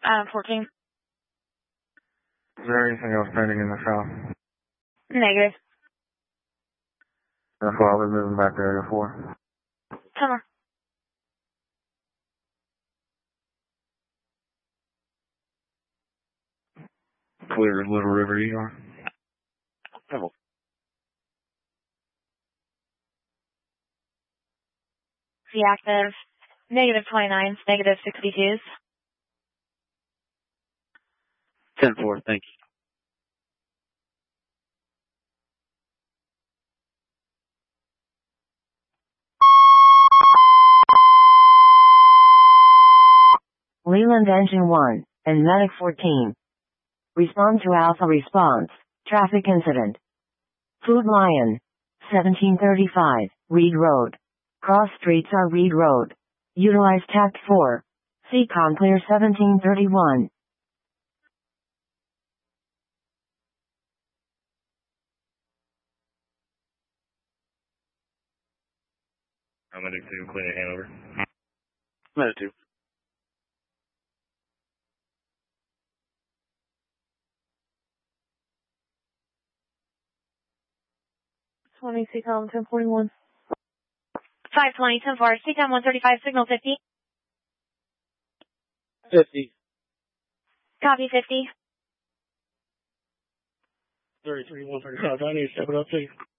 14. Is there anything else pending in the south? Negative. That's why we're moving back to area 4. 10 more. Clear in Little River, ER. C active. Negative 29s, negative 62s. 10-4, thank you. Leland Engine 1 and Medic 14. Respond to Alpha response. Traffic incident. Food Lion. 1735, Reed Road. Cross streets are Reed Road. Utilize TAC 4. Seacon clear 1731. I'm going to do clear handover. Medic 2. 20, Seacom 1041. 520, 10-4, Seacom 135, signal 50. 50. Copy 50. 33, 135, I need to step it up to you.